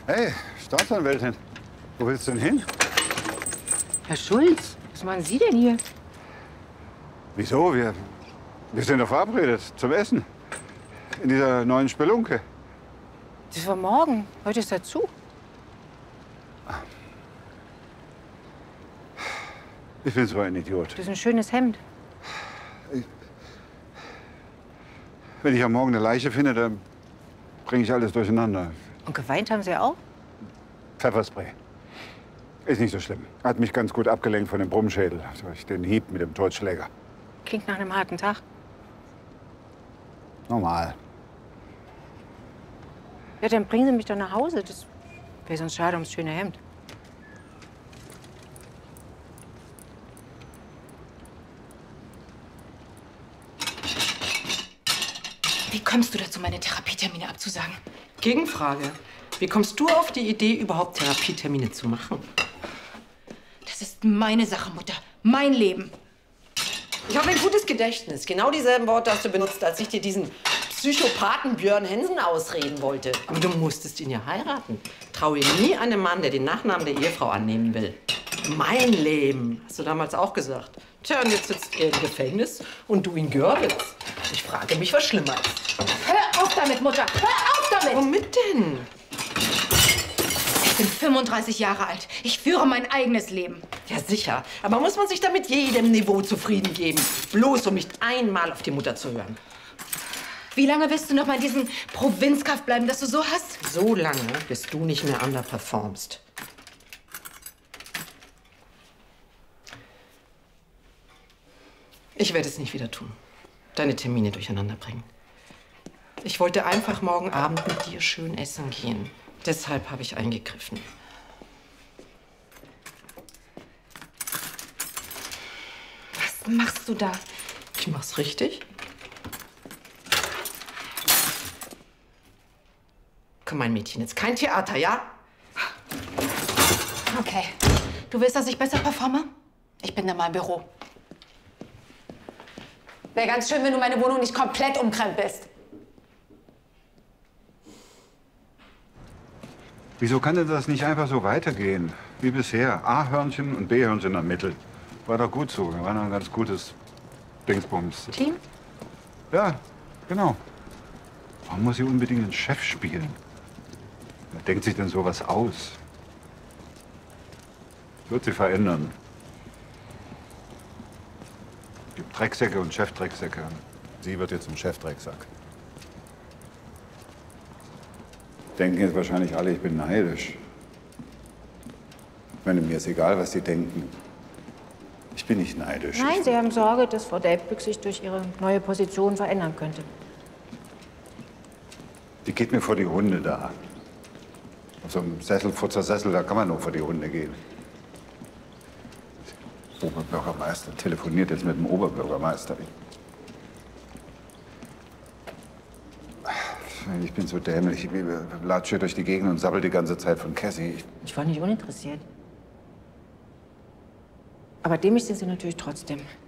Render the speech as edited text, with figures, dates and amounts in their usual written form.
Hey, Staatsanwältin, wo willst du denn hin? Herr Schulz, was machen Sie denn hier? Wieso? Wir sind doch verabredet zum Essen. In dieser neuen Spelunke. Das war morgen. Heute ist er zu. Ich bin so ein Idiot. Das ist ein schönes Hemd. Wenn ich am Morgen eine Leiche finde, dann bringe ich alles durcheinander. Und geweint haben Sie auch? Pfefferspray. Ist nicht so schlimm. Hat mich ganz gut abgelenkt von dem Brummschädel. Durch den Hieb mit dem Totschläger. Klingt nach einem harten Tag. Normal. Ja, dann bringen Sie mich doch nach Hause. Das wäre sonst schade ums schöne Hemd. Wie kommst du dazu, meine Therapietermine abzusagen? Gegenfrage. Wie kommst du auf die Idee, überhaupt Therapietermine zu machen? Das ist meine Sache, Mutter. Mein Leben. Ich habe ein gutes Gedächtnis. Genau dieselben Worte hast du benutzt, als ich dir diesen Psychopathen Björn Hensen ausreden wollte. Aber du musstest ihn ja heiraten. Traue nie einem Mann, der den Nachnamen der Ehefrau annehmen will. Mein Leben, hast du damals auch gesagt. Tja, und jetzt sitzt er im Gefängnis und du in Görlitz. Ich frage mich, was schlimmer ist. Hör auf damit, Mutter! Hör auf damit! Womit denn? Ich bin 35 Jahre alt. Ich führe mein eigenes Leben. Ja, sicher. Aber muss man sich da mit jedem Niveau zufrieden geben? Bloß, um nicht einmal auf die Mutter zu hören. Wie lange wirst du noch mal in diesem Provinzkaff bleiben, das du so hast? So lange, bis du nicht mehr underperformst. Ich werde es nicht wieder tun. Deine Termine durcheinander bringen. Ich wollte einfach morgen Abend mit dir schön essen gehen. Deshalb habe ich eingegriffen. Was machst du da? Ich mach's richtig. Komm, mein Mädchen, jetzt kein Theater, ja? Okay. Du willst, dass ich besser performe? Ich bin dann mal im Büro. Wäre ganz schön, wenn du meine Wohnung nicht komplett umkrempelst. Wieso kann denn das nicht einfach so weitergehen? Wie bisher. A-Hörnchen und B-Hörnchen ermittelt. War doch gut so. Wir waren ein ganz gutes Dingsbums. Team? Ja, genau. Warum muss sie unbedingt den Chef spielen? Wer denkt sich denn sowas aus? Wird sie verändern. Es gibt Drecksäcke und Chefdrecksäcke. Sie wird jetzt zum Chefdrecksack. Denken jetzt wahrscheinlich alle, ich bin neidisch. Ich meine, mir ist egal, was sie denken. Ich bin nicht neidisch. Nein, Sie haben Sorge, dass Frau Delbrück sich durch ihre neue Position verändern könnte. Die geht mir vor die Hunde da. Auf so einem Sessel, da kann man nur vor die Hunde gehen. Der Oberbürgermeister telefoniert jetzt mit dem Oberbürgermeister. Ich bin so dämlich. Ich latsche durch die Gegend und sabbel die ganze Zeit von Cassie. Ich war nicht uninteressiert. Aber dämlich sind Sie natürlich trotzdem.